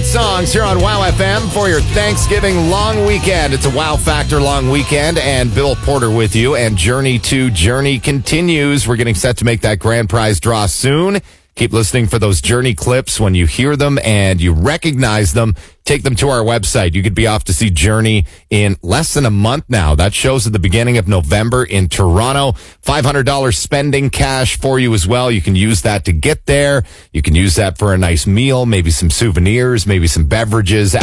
great songs here on Wow FM for your Thanksgiving long weekend. It's a Wow Factor long weekend, and Bill Porter with you. And Journey to Journey continues. We're getting set to make that grand prize draw soon. Keep listening for those Journey clips. When you hear them and you recognize them, take them to our website. You could be off to see Journey in less than a month now. That shows at the beginning of November in Toronto. $500 spending cash for you as well. You can use that to get there. You can use that for a nice meal, maybe some souvenirs, maybe some beverages.